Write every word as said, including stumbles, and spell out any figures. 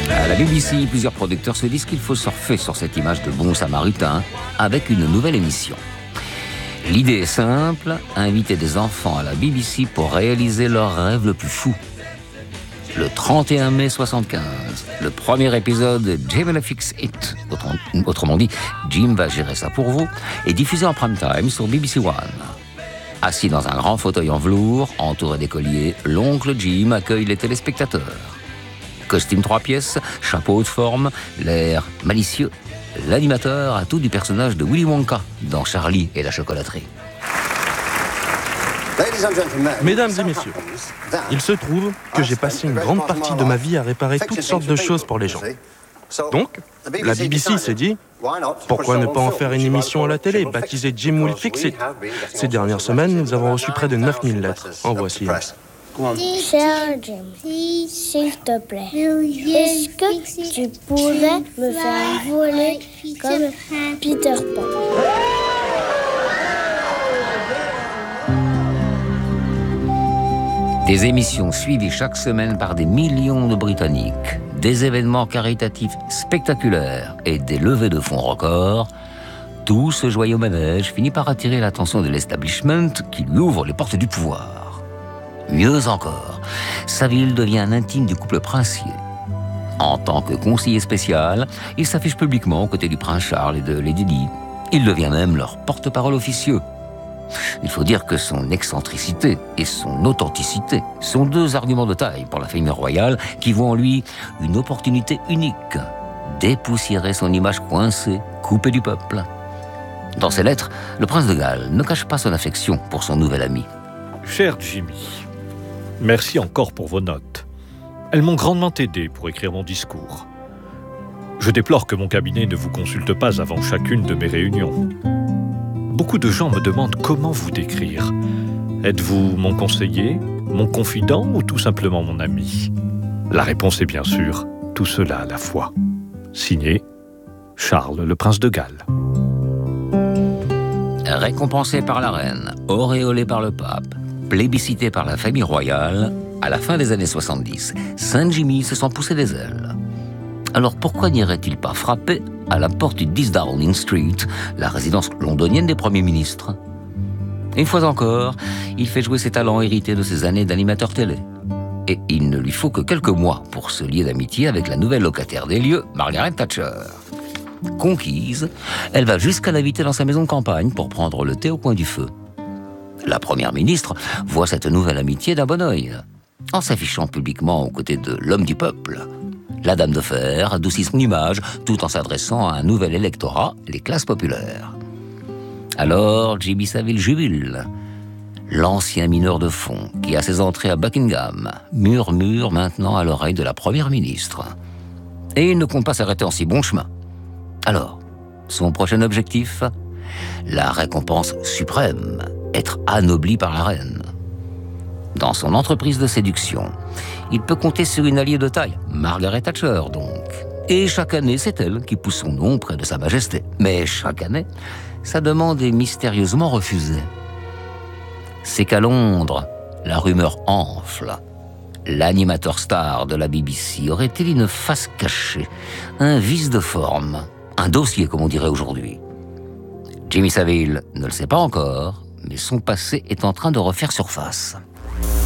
À la B B C, plusieurs producteurs se disent qu'il faut surfer sur cette image de bon samaritain avec une nouvelle émission. L'idée est simple, inviter des enfants à la B B C pour réaliser leur rêve le plus fou. Le trente et un mai soixante-quinze, le premier épisode de Jim will fix it, autrement dit, Jim va gérer ça pour vous, est diffusé en prime time sur B B C One. Assis dans un grand fauteuil en velours, entouré d'écoliers, l'oncle Jim accueille les téléspectateurs. Costume trois pièces, chapeau de forme, l'air malicieux. L'animateur a tout du personnage de Willy Wonka dans Charlie et la chocolaterie. Mesdames et messieurs, il se trouve que j'ai passé une grande partie de ma vie à réparer toutes sortes de choses pour les gens. Donc, la B B C s'est dit, pourquoi ne pas en faire une émission à la télé, baptisée Jim will fix it. Ces dernières semaines, nous avons reçu près de neuf mille lettres. En voici une. Cher Jim, s'il te plaît, est-ce que tu pourrais me faire voler comme Peter Pan? Des émissions suivies chaque semaine par des millions de Britanniques, des événements caritatifs spectaculaires et des levées de fonds records, tout ce joyeux manège finit par attirer l'attention de l'establishment qui lui ouvre les portes du pouvoir. Mieux encore, Saville devient un intime du couple princier. En tant que conseiller spécial, il s'affiche publiquement aux côtés du prince Charles et de Lady Di. Il devient même leur porte-parole officieux. Il faut dire que son excentricité et son authenticité sont deux arguments de taille pour la famille royale qui voient en lui une opportunité unique, dépoussiérer son image coincée, coupée du peuple. Dans ses lettres, le prince de Galles ne cache pas son affection pour son nouvel ami. Cher Jimmy, merci encore pour vos notes. Elles m'ont grandement aidé pour écrire mon discours. Je déplore que mon cabinet ne vous consulte pas avant chacune de mes réunions. Beaucoup de gens me demandent comment vous décrire. Êtes-vous mon conseiller, mon confident ou tout simplement mon ami? La réponse est bien sûr tout cela à la fois. Signé Charles, le prince de Galles. Récompensé par la reine, auréolé par le pape, plébiscité par la famille royale, à la fin des années soixante-dix, Saint-Jimmy se sent pousser des ailes. Alors pourquoi n'irait-il pas frapper à la porte du dix Downing Street, la résidence londonienne des premiers ministres? Une fois encore, il fait jouer ses talents hérités de ses années d'animateur télé. Et il ne lui faut que quelques mois pour se lier d'amitié avec la nouvelle locataire des lieux, Margaret Thatcher. Conquise, elle va jusqu'à l'inviter dans sa maison de campagne pour prendre le thé au coin du feu. La première ministre voit cette nouvelle amitié d'un bon œil, en s'affichant publiquement aux côtés de l'homme du peuple. La dame de fer adoucit son image tout en s'adressant à un nouvel électorat, les classes populaires. Alors Jimmy Savile jubile. L'ancien mineur de fond, qui a ses entrées à Buckingham, murmure maintenant à l'oreille de la première ministre. Et il ne compte pas s'arrêter en si bon chemin. Alors, son prochain objectif? La récompense suprême, être anobli par la reine. Dans son entreprise de séduction, il peut compter sur une alliée de taille, Margaret Thatcher donc. Et chaque année, c'est elle qui pousse son nom près de Sa Majesté. Mais chaque année, sa demande est mystérieusement refusée. C'est qu'à Londres, la rumeur enfle. L'animateur star de la B B C aurait-il une face cachée, un vice de forme, un dossier comme on dirait aujourd'hui? Jimmy Savile ne le sait pas encore, mais son passé est en train de refaire surface.